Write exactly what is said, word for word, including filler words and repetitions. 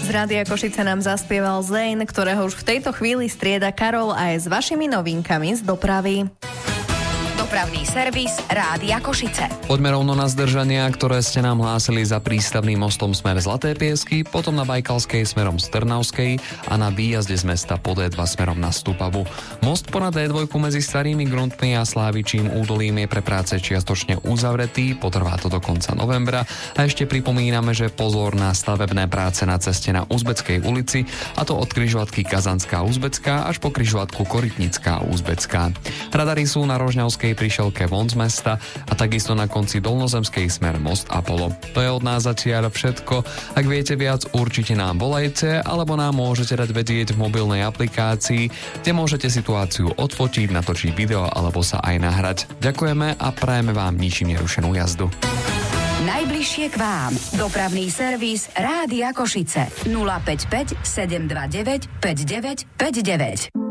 Z Rádia Košice nám zaspieval Zane, ktorého už v tejto chvíli strieda Karol aj s vašimi novinkami z dopravy. Dopravný servis Rádia Košice. Poďme rovno na zdržania, ktoré ste nám hlásili za prístavným mostom smer Zlaté Piesky, potom na Bajkalskej smerom z Trnavskej a na výjazde z mesta po dé dva smerom na Stupavu. Most ponad dé dva medzi Starými Gruntmi a Slávičím údolím je pre práce čiastočne uzavretý, potrvá to do konca novembra a ešte pripomíname, že pozor na stavebné práce na ceste na Uzbeckej ulici, a to od križovatky Kazanská Uzbecká až po križovatku Korytnická Uzbecká. Radary sú na Rožňavskej prišelke von z mesta a takisto na konci Dolnozemskej smer Most Apollo. To je od nás zatiaľ všetko. Ak viete viac, určite nám volajte, alebo nám môžete dať vedieť v mobilnej aplikácii, kde môžete situáciu odfotiť, natočiť video alebo sa aj nahrať. Ďakujeme a prajeme vám ničím nerušenú jazdu. Najbližšie k vám. Dopravný servis Rádia Košice. nula päť päť sedem dva deväť päť deväť päť deväť.